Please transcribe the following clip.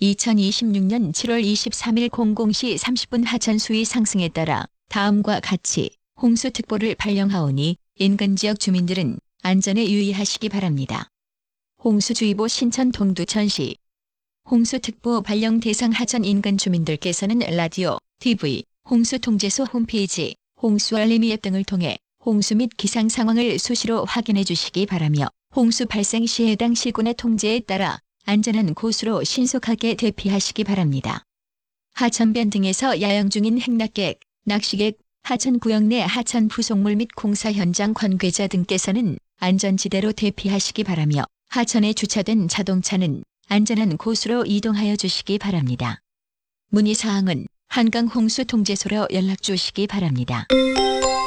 2026년 7월 23일 00시 30분 하천 수위 상승에 따라 다음과 같이 홍수특보를 발령하오니 인근 지역 주민들은 안전에 유의하시기 바랍니다. 홍수주의보 신천 동두천시. 홍수특보 발령 대상 하천 인근 주민들께서는 라디오, TV, 홍수통제소 홈페이지, 홍수알림 앱 등을 통해 홍수 및 기상 상황을 수시로 확인해 주시기 바라며 홍수 발생 시 해당 시군의 통제에 따라 안전한 곳으로 신속하게 대피하시기 바랍니다. 하천변 등에서 야영 중인 행락객, 낚시객, 하천 구역 내 하천 부속물 및 공사 현장 관계자 등께서는 안전지대로 대피하시기 바라며 하천에 주차된 자동차는 안전한 곳으로 이동하여 주시기 바랍니다. 문의사항은 한강홍수통제소로 연락 주시기 바랍니다.